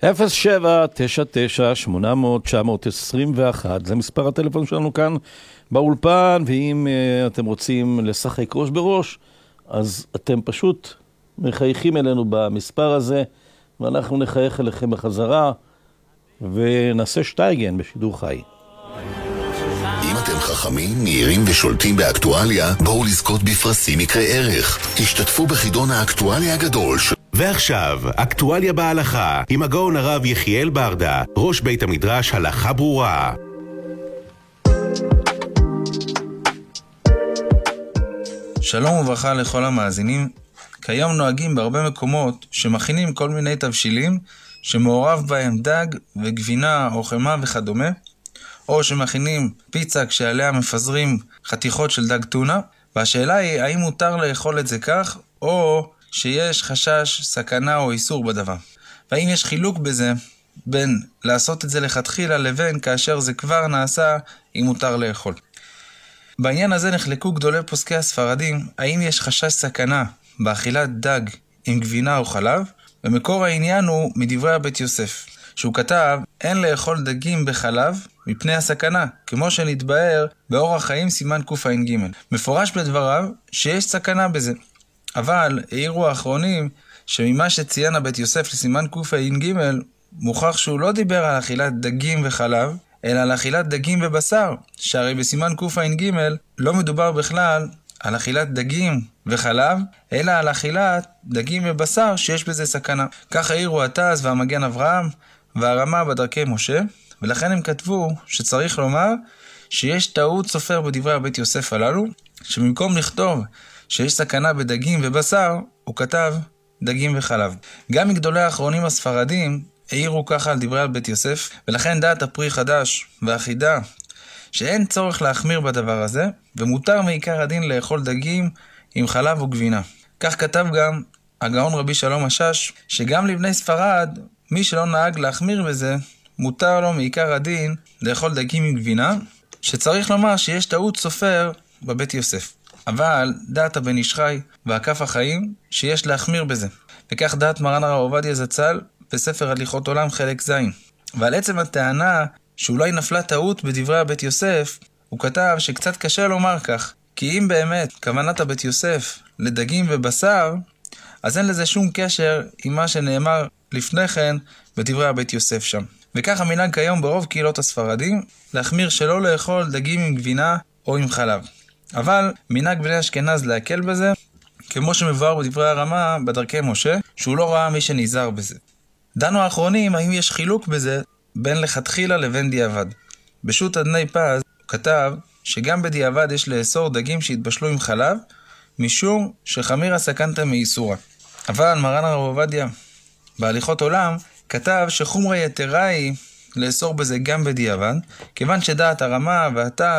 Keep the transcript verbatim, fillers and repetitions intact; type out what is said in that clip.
אפס שבע תשע תשע שמונה אפס אפס תשע עשרים ואחת, זה מספר הטלפון שלנו כאן באולפן, ואם uh, אתם רוצים לשחק ראש בראש, אז אתם פשוט מחייכים אלינו במספר הזה, ואנחנו נחייך אליכם בחזרה, ונעשה שטייגן בשידור חי. אם אתם חכמים, מהירים ושולטים באקטואליה, בואו לזכות בפרסים יקרי ערך. השתתפו בחידון האקטואליה הגדול של... ועכשיו, אקטואליה בהלכה, עם הגאון הרב יחיאל ברדה, ראש בית המדרש הלכה ברורה. שלום וברכה לכל המאזינים. כיום נוהגים בהרבה מקומות שמכינים כל מיני תבשילים שמעורב בהם דג וגבינה או חמה וכדומה, או שמכינים פיצה כשעליה מפזרים חתיכות של דג טונה, והשאלה היא האם מותר לאכול את זה כך, או שיש חשש, סכנה או איסור בדבר. והאם יש חילוק בזה בין לעשות את זה לכתחילה לבין כאשר זה כבר נעשה, אם מותר לאכול. בעניין הזה נחלקו גדולי פוסקי הספרדים, האם יש חשש סכנה באכילת דג עם גבינה או חלב, ומקור העניין הוא מדברי הבית יוסף, שהוא כתב, אין לאכול דגים בחלב מפני הסכנה, כמו שנתבאר באורח חיים סימן קע"ג. מפורש בדבריו שיש סכנה בזה. אבל העירו האחרונים שממה שציין הבית יוסף לסימן קע"ג, מוכח שהוא לא דיבר על אכילת דגים וחלב, אלא על אכילת דגים ובשר, שהרי בסימן קע"ג לא מדובר בכלל על אכילת דגים וחלב, אלא על אכילת דגים ובשר שיש בזה סכנה. כך העירו התז והמגן אברהם והרמה בדרכי משה, ולכן הם כתבו שצריך לומר שיש טעות סופר בדברי הבית יוסף הללו, שבמקום לכתוב שיש סכנה בדגים ובשר, הוא כתב דגים וחלב. גם מגדולי האחרונים הספרדים העירו ככה על דברי הבית יוסף, ולכן דעת הפרי חדש והחידה שאין צורך להחמיר בדבר הזה, ומותר מעיקר הדין לאכול דגים עם חלב וגבינה. כך כתב גם הגאון רבי שלום השש, שגם לבני ספרד, מי שלא נהג להחמיר בזה, מותר לו מעיקר הדין לאכול דגים עם גבינה, שצריך לומר שיש טעות סופר בבית יוסף. אבל דעת הבן איש חי והקף החיים שיש להחמיר בזה. וכך דעת מרן הרב עובדיה זצ"ל בספר הליכות עולם חלק ז'. ועל עצם הטענה שאולי נפלה טעות בדברי הבית יוסף, הוא כתב שקצת קשה לומר כך, כי אם באמת כוונת הבית יוסף לדגים ובשר, אז אין לזה שום קשר עם מה שנאמר לפני כן בדברי הבית יוסף שם. וכך המנהג כיום ברוב קהילות הספרדים, להחמיר שלא לאכול דגים עם גבינה או עם חלב. אבל מנהג בני אשכנז להקל בזה, כמו שמבואר בדברי הרמה בדרכי משה, שהוא לא ראה מי שנזהר בזה. דנו האחרונים האם יש חילוק בזה בין לכתחילה לבין דיעבד. בשו"ת אדני פז הוא כתב שגם בדיעבד יש לאסור דגים שהתבשלו עם חלב, משום שחמירא סכנתא מאיסורא. אבל מרן הרב עובדיה בהליכות עולם כתב שחומרא יתרה היא לאסור בזה גם בדיעבד, כיוון שדעת הרמה והתז